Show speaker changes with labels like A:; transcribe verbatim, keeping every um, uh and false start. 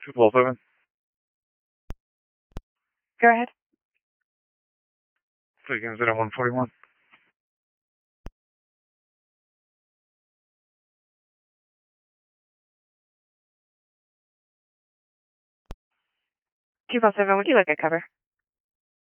A: two twelve seven.
B: Go ahead.
A: Taking zero one forty-one.
B: two twelve seven, would you like a cover?